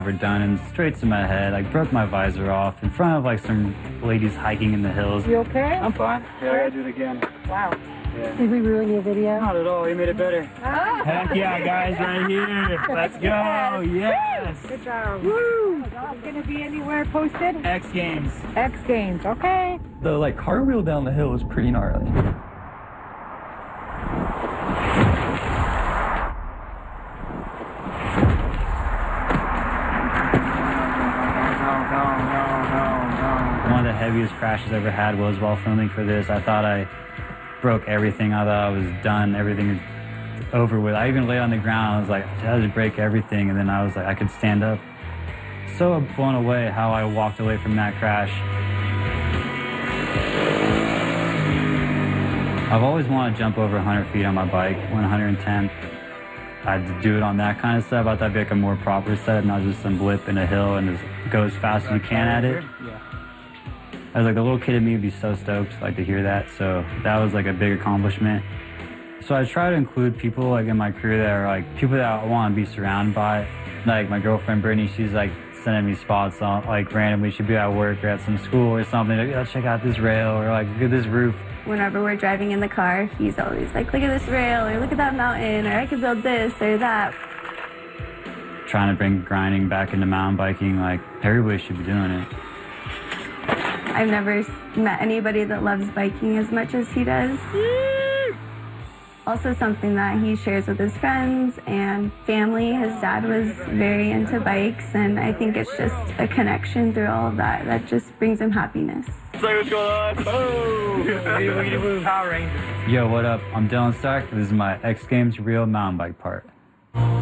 ever done, and straight to my head. I broke my visor off in front of like some ladies hiking in the hills. You okay? I'm fine. Yeah, I gotta do it again. Wow. Yeah. Did we ruin your video? Not at all. You made it better. Ah. Heck yeah, guys, right here. Let's go. Yes. Good job. Woo! Is it going to be anywhere posted? X Games. X Games, okay. The like cartwheel down the hill was pretty gnarly. One of the heaviest crashes I ever had was while filming for this. I thought I broke everything. I thought I was done. Everything is over with. I even lay on the ground. I was like, I had to break everything. And then I was like, I could stand up. So blown away how I walked away from that crash. I've always wanted to jump over 100 feet on my bike, 110. I had to do it on that kind of stuff. I thought that'd be like a more proper set, not just some blip in a hill and just go as fast as you can at it. I was like, the little kid in me would be so stoked like to hear that. So that was like a big accomplishment. So I try to include people like in my career that are like people that I want to be surrounded by. Like my girlfriend Brittany, she's like sending me spots on like randomly. She'd be at work or at some school or something. Like, oh, check out this rail or like look at this roof. Whenever we're driving in the car, he's always like, look at this rail or look at that mountain or I could build this or that. Trying to bring grinding back into mountain biking, like everybody should be doing it. I've never met anybody that loves biking as much as he does. Also something that he shares with his friends and family. His dad was very into bikes, and I think it's just a connection through all of that that just brings him happiness. Say what's going on. Oh! Power Rangers. Yo, what up? I'm Dylan Stark. This is my X Games Real mountain bike part.